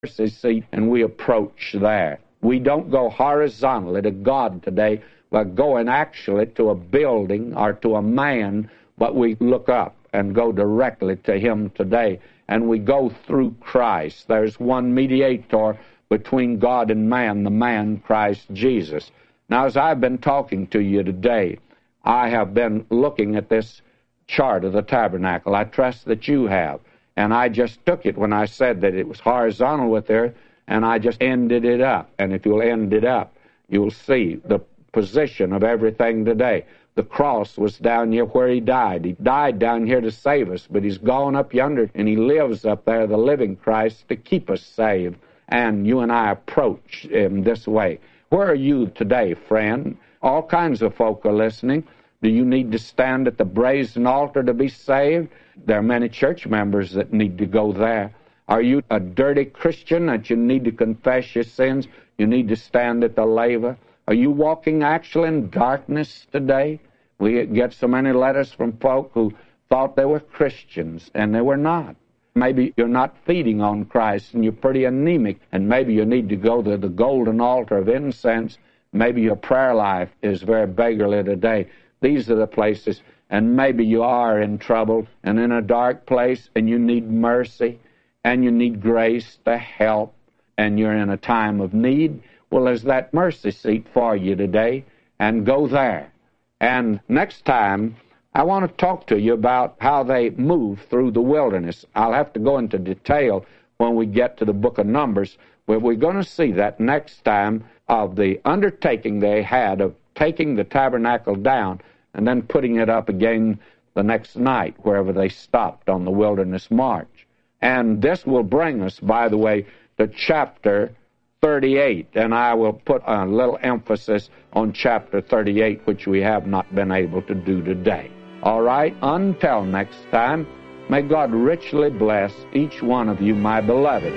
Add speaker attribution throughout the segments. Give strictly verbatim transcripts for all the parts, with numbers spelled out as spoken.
Speaker 1: mercy seat and we approach there. We don't go horizontally to God today. We're going actually to a building or to a man, but we look up and go directly to Him today. And we go through Christ. There's one mediator between God and man, the man Christ Jesus. Now, as I've been talking to you today, I have been looking at this chart of the tabernacle. I trust that you have. And I just took it when I said that it was horizontal with earth, and I just ended it up. And if you'll end it up, you'll see the position of everything today. The cross was down here where He died. He died down here to save us, but He's gone up yonder, and He lives up there, the living Christ, to keep us saved. And you and I approach Him this way. Where are you today, friend? All kinds of folk are listening. Do you need to stand at the brazen altar to be saved? There are many church members that need to go there. Are you a dirty Christian that you need to confess your sins? You need to stand at the laver? Are you walking actually in darkness today? We get so many letters from folk who thought they were Christians, and they were not. Maybe you're not feeding on Christ, and you're pretty anemic, and maybe you need to go to the golden altar of incense. Maybe your prayer life is very beggarly today. These are the places. And maybe you are in trouble and in a dark place, and you need mercy, and you need grace to help, and you're in a time of need. Well, there's that mercy seat for you today, and go there. And next time, I want to talk to you about how they move through the wilderness. I'll have to go into detail when we get to the book of Numbers, but we're going to see that next time of the undertaking they had of taking the tabernacle down and then putting it up again the next night wherever they stopped on the wilderness march. And this will bring us, by the way, to chapter thirty-eight, and I will put a little emphasis on chapter thirty-eight, which we have not been able to do today. All right, until next time, may God richly bless each one of you, my beloved.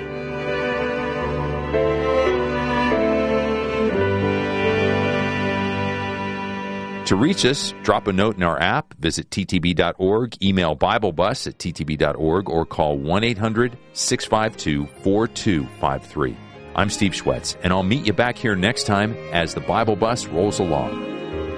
Speaker 2: To reach us, drop a note in our app, visit T T B dot org, email BibleBus at T T B dot org, or call one eight hundred, six five two, four two five three. I'm Steve Schwetz, and I'll meet you back here next time as the Bible Bus rolls along.